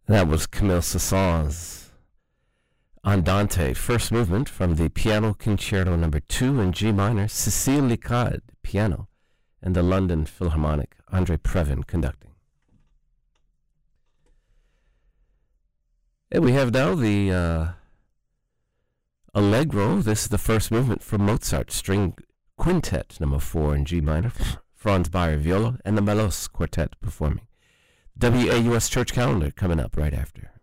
That was Camille Saint-Saëns' Andante, first movement from the Piano Concerto No. 2 in G minor, Cécile Licard, piano, and the London Philharmonic, André Previn conducting. And we have now the Allegro. This is the first movement from Mozart, String Quintet No. 4 in G minor, Franz Bayer viola, and the Melos Quartet performing. WAUS Church Calendar coming up right after.